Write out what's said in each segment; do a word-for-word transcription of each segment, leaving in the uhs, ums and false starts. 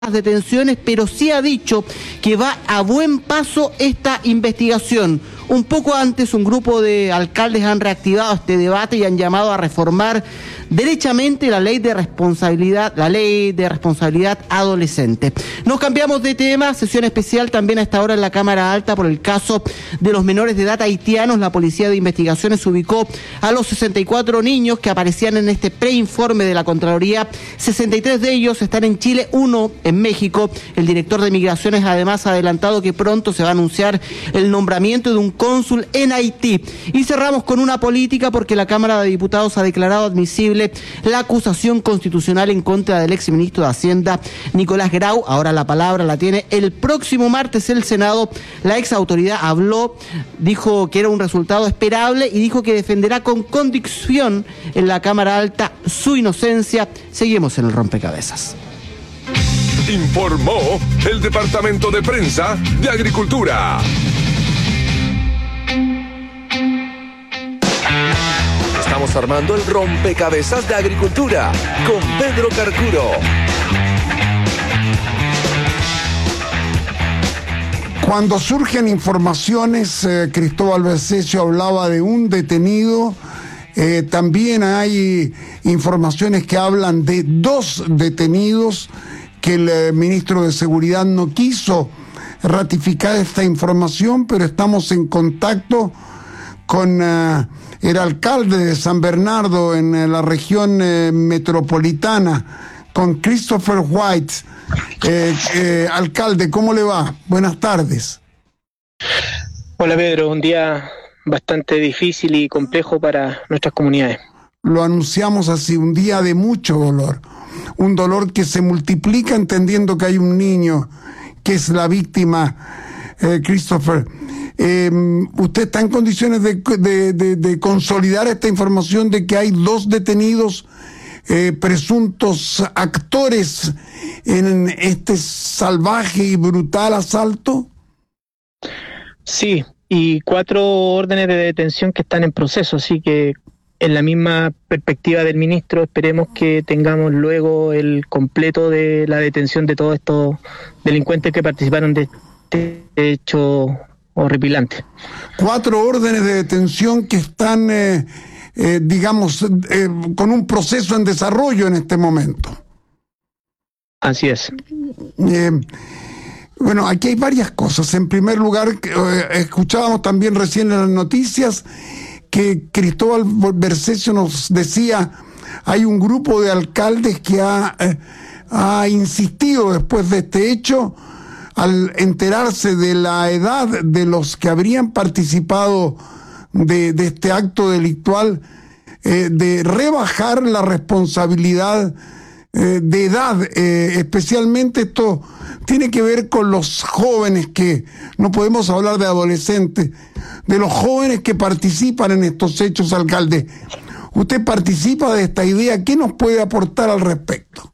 detenciones, pero sí ha dicho que va a buen paso esta investigación. Un poco antes, un grupo de alcaldes han reactivado este debate y han llamado a reformar derechamente la ley de responsabilidad, la ley de responsabilidad adolescente. Nos cambiamos de tema, sesión especial también a esta hora en la Cámara Alta por el caso de los menores de edad haitianos. La Policía de Investigaciones ubicó a los sesenta y cuatro niños que aparecían en este preinforme de la Contraloría. sesenta y tres de ellos están en Chile, uno en México. El director de Migraciones además ha adelantado que pronto se va a anunciar el nombramiento de un cónsul en Haití. Y cerramos con una política porque la Cámara de Diputados ha declarado admisible la acusación constitucional en contra del exministro de Hacienda, Nicolás Grau. Ahora la palabra la tiene el próximo martes el Senado. La ex autoridad habló, dijo que era un resultado esperable y dijo que defenderá con convicción en la Cámara Alta su inocencia. Seguimos en el rompecabezas. Informó el Departamento de Prensa de Agricultura. Estamos armando el rompecabezas de Agricultura con Pedro Carcuro. Cuando surgen informaciones, eh, Cristóbal Bercesio hablaba de un detenido. Eh, también hay informaciones que hablan de dos detenidos, que el eh, ministro de Seguridad no quiso ratificar esta información, pero estamos en contacto con uh, el alcalde de San Bernardo en uh, la región uh, metropolitana, con Christopher White. Eh, eh, alcalde, ¿cómo le va? Buenas tardes. Hola Pedro, un día bastante difícil y complejo para nuestras comunidades. Lo anunciamos así, un día de mucho dolor, un dolor que se multiplica entendiendo que hay un niño que es la víctima, eh, Christopher. Eh, ¿Usted está en condiciones de, de, de, de consolidar esta información de que hay dos detenidos eh, presuntos actores en este salvaje y brutal asalto? Sí, y cuatro órdenes de detención que están en proceso, así que en la misma perspectiva del ministro esperemos que tengamos luego el completo de la detención de todos estos delincuentes que participaron de este hecho horripilante. Cuatro órdenes de detención que están, eh, eh, digamos, eh, con un proceso en desarrollo en este momento. Así es. Eh, bueno, aquí hay varias cosas. En primer lugar, eh, escuchábamos también recién en las noticias que Cristóbal Bercesio nos decía, hay un grupo de alcaldes que ha, eh, ha insistido después de este hecho, al enterarse de la edad de los que habrían participado de, de este acto delictual, eh, de rebajar la responsabilidad eh, de edad. Eh, especialmente esto tiene que ver con los jóvenes, que no podemos hablar de adolescentes, de los jóvenes que participan en estos hechos, alcalde. Usted participa de esta idea, ¿qué nos puede aportar al respecto?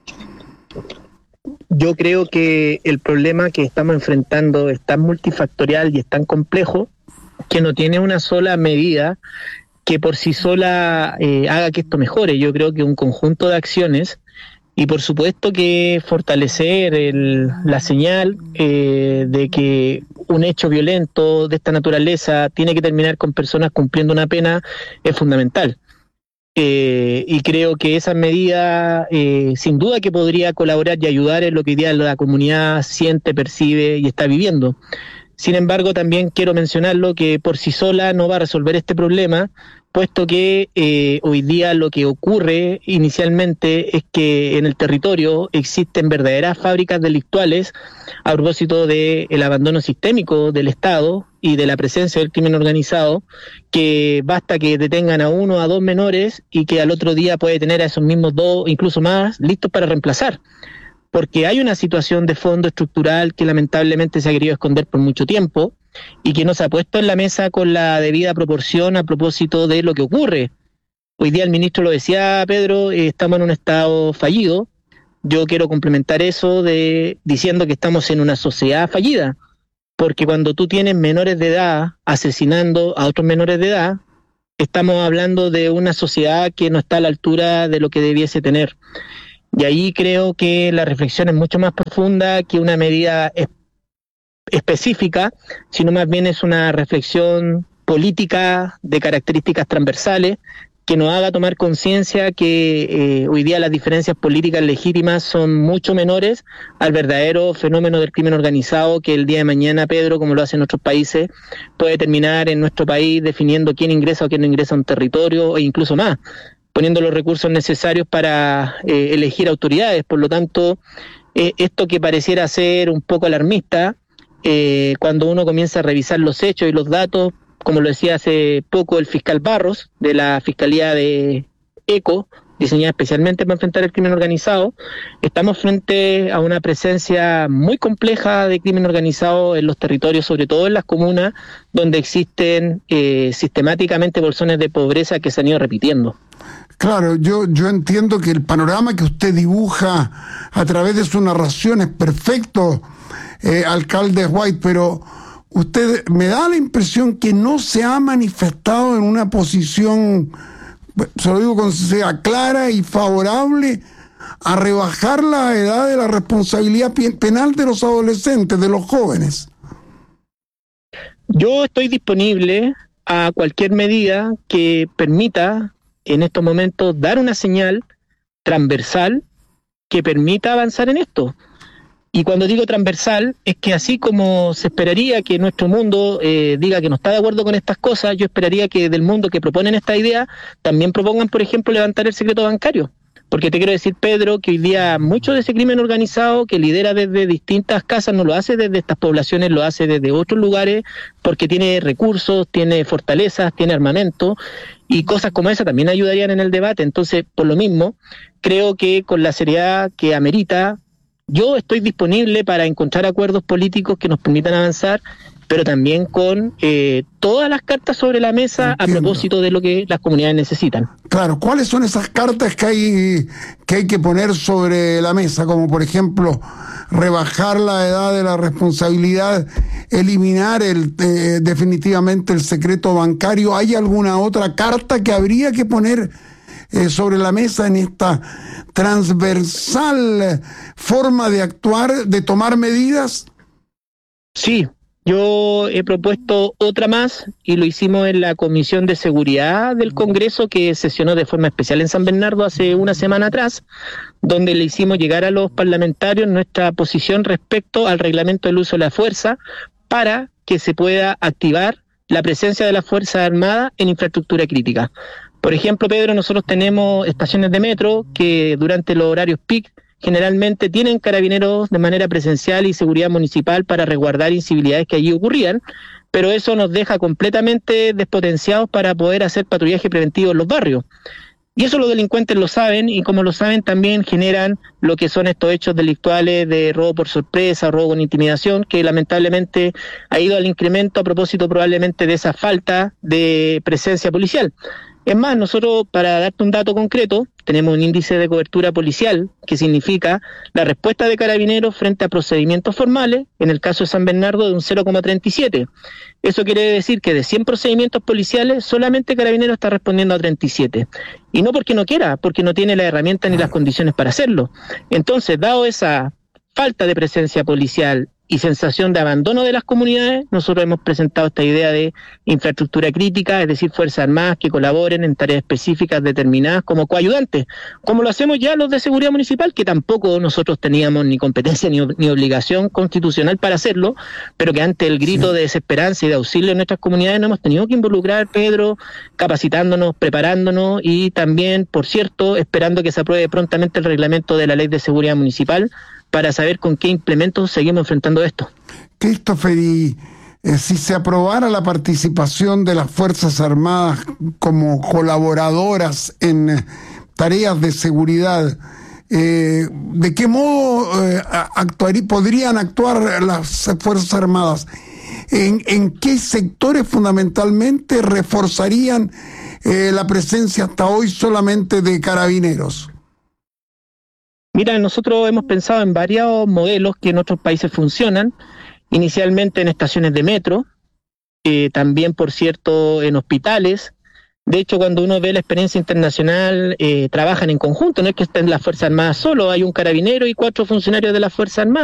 Yo creo que el problema que estamos enfrentando es tan multifactorial y es tan complejo que no tiene una sola medida que por sí sola eh, haga que esto mejore. Yo creo que un conjunto de acciones y por supuesto que fortalecer el, la señal eh, de que un hecho violento de esta naturaleza tiene que terminar con personas cumpliendo una pena es fundamental. Eh, y creo que esa medida eh, sin duda que podría colaborar y ayudar en lo que hoy día la comunidad siente, percibe y está viviendo. Sin embargo, también quiero mencionarlo que por sí sola no va a resolver este problema, puesto que eh, hoy día lo que ocurre inicialmente es que en el territorio existen verdaderas fábricas delictuales a propósito del abandono sistémico del Estado y de la presencia del crimen organizado, que basta que detengan a uno o a dos menores y que al otro día puede tener a esos mismos dos, incluso más, listos para reemplazar. Porque hay una situación de fondo estructural que lamentablemente se ha querido esconder por mucho tiempo y que no se ha puesto en la mesa con la debida proporción a propósito de lo que ocurre. Hoy día el ministro lo decía, Pedro, eh, estamos en un estado fallido. Yo quiero complementar eso de diciendo que estamos en una sociedad fallida, porque cuando tú tienes menores de edad asesinando a otros menores de edad, estamos hablando de una sociedad que no está a la altura de lo que debiese tener. Y ahí creo que la reflexión es mucho más profunda que una medida es, específica, sino más bien es una reflexión política de características transversales que nos haga tomar conciencia que eh, hoy día las diferencias políticas legítimas son mucho menores al verdadero fenómeno del crimen organizado, que el día de mañana, Pedro, como lo hacen otros países, puede terminar en nuestro país definiendo quién ingresa o quién no ingresa a un territorio, e incluso más, poniendo los recursos necesarios para eh, elegir autoridades. Por lo tanto, eh, esto que pareciera ser un poco alarmista, eh, cuando uno comienza a revisar los hechos y los datos, como lo decía hace poco el fiscal Barros, de la Fiscalía de ECO, diseñada especialmente para enfrentar el crimen organizado, estamos frente a una presencia muy compleja de crimen organizado en los territorios, sobre todo en las comunas, donde existen eh, sistemáticamente bolsones de pobreza que se han ido repitiendo. Claro, yo, yo entiendo que el panorama que usted dibuja a través de su narración es perfecto, eh, alcalde White, pero usted me da la impresión que no se ha manifestado en una posición, se lo digo con sinceridad, clara y favorable a rebajar la edad de la responsabilidad penal de los adolescentes, de los jóvenes. Yo estoy disponible a cualquier medida que permita en estos momentos dar una señal transversal que permita avanzar en esto. Y cuando digo transversal, es que así como se esperaría que nuestro mundo eh, diga que no está de acuerdo con estas cosas, yo esperaría que del mundo que proponen esta idea también propongan, por ejemplo, levantar el secreto bancario. Porque te quiero decir, Pedro, que hoy día mucho de ese crimen organizado que lidera desde distintas casas, no lo hace desde estas poblaciones, lo hace desde otros lugares, porque tiene recursos, tiene fortalezas, tiene armamento, y cosas como esa también ayudarían en el debate. Entonces, por lo mismo, creo que con la seriedad que amerita, yo estoy disponible para encontrar acuerdos políticos que nos permitan avanzar, pero también con eh, todas las cartas sobre la mesa. Entiendo. A propósito de lo que las comunidades necesitan. Claro, ¿cuáles son esas cartas que hay que hay que poner sobre la mesa? Como por ejemplo, rebajar la edad de la responsabilidad, eliminar el eh, definitivamente el secreto bancario. ¿Hay alguna otra carta que habría que poner eh, sobre la mesa en esta transversal forma de actuar, de tomar medidas? Sí. Yo he propuesto otra más y lo hicimos en la Comisión de Seguridad del Congreso, que sesionó de forma especial en San Bernardo hace una semana atrás, donde le hicimos llegar a los parlamentarios nuestra posición respecto al reglamento del uso de la fuerza para que se pueda activar la presencia de las Fuerzas Armadas en infraestructura crítica. Por ejemplo, Pedro, nosotros tenemos estaciones de metro que durante los horarios peak generalmente tienen carabineros de manera presencial y seguridad municipal para resguardar incivilidades que allí ocurrían, pero eso nos deja completamente despotenciados para poder hacer patrullaje preventivo en los barrios. Y eso los delincuentes lo saben, y como lo saben también generan lo que son estos hechos delictuales de robo por sorpresa, robo con intimidación, que lamentablemente ha ido al incremento a propósito probablemente de esa falta de presencia policial. Es más, nosotros, para darte un dato concreto, tenemos un índice de cobertura policial, que significa la respuesta de carabineros frente a procedimientos formales, en el caso de San Bernardo, de un cero coma treinta y siete. Eso quiere decir que de cien procedimientos policiales, solamente Carabineros está respondiendo a treinta y siete. Y no porque no quiera, porque no tiene las herramientas ni las condiciones para hacerlo. Entonces, dado esa falta de presencia policial y sensación de abandono de las comunidades, nosotros hemos presentado esta idea de infraestructura crítica, es decir, Fuerzas Armadas que colaboren en tareas específicas determinadas como coayudantes, como lo hacemos ya los de seguridad municipal, que tampoco nosotros teníamos ni competencia ni, ni obligación constitucional para hacerlo, pero que ante el grito sí. de desesperanza y de auxilio en nuestras comunidades nos hemos tenido que involucrar, Pedro, capacitándonos, preparándonos y también, por cierto, esperando que se apruebe prontamente el reglamento de la Ley de Seguridad Municipal para saber con qué implementos seguimos enfrentando esto. Christopher, y eh, si se aprobara la participación de las Fuerzas Armadas como colaboradoras en eh, tareas de seguridad, eh, ¿de qué modo eh, actuaría, podrían actuar las Fuerzas Armadas? ¿En, en qué sectores fundamentalmente reforzarían eh, la presencia hasta hoy solamente de carabineros? Mira, nosotros hemos pensado en varios modelos que en otros países funcionan, inicialmente en estaciones de metro, eh, también, por cierto, en hospitales, De hecho, cuando uno ve la experiencia internacional, eh, trabajan en conjunto, no es que estén las Fuerzas Armadas solo, hay un carabinero y cuatro funcionarios de las Fuerzas Armadas.